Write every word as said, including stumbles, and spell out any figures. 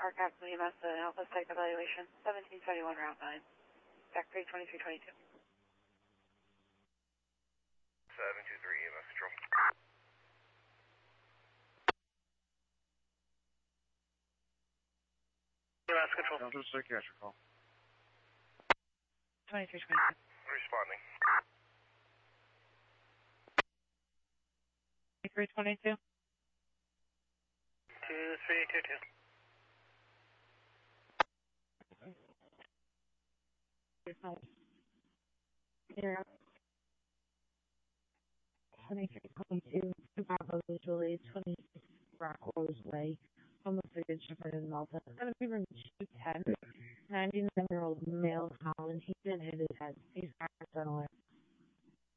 Park Avenue E M S, an Alpha Site Evaluation, seventeen seventy-one Route nine. Back three twenty-three twenty-two. seven two three E M S Control. E M S Control. Down to the psychiatric call. twenty-three twenty-two. Responding. three twenty-two. two three two two. Zero. twenty-three twenty-two. Bravo visually, twenty-six Rock Rose Way. Almost a good shepherd in Malta. Gonna be room two ten. ninety-nine year old male Holland. He did hit his head. He's accidental.